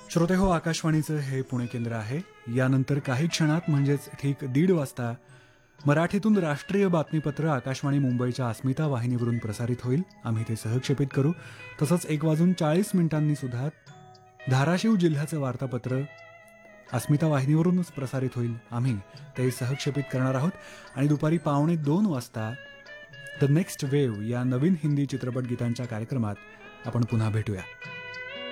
श्रोते हो, आकाशवाणीचं हे पुणे केंद्र आहे. यानंतर काही क्षणात म्हणजेच ठीक 1:30 वाजता मराठीतून राष्ट्रीय बातमीपत्र आकाशवाणी मुंबईच्या अस्मिता वाहिनीवरून प्रसारित होईल. आम्ही ते सहक्षेपित करू. तसंच 1:40 सुद्धा धाराशिव जिल्ह्याचं वार्तापत्र अस्मिता वाहिनीवरूनच प्रसारित होईल. आम्ही ते सहक्षेपित करणार आहोत. आणि दुपारी 1:45 वाजता द नेक्स्ट वेव्ह या नवीन हिंदी चित्रपट गीतांच्या कार्यक्रमात आपण पुन्हा भेटूया.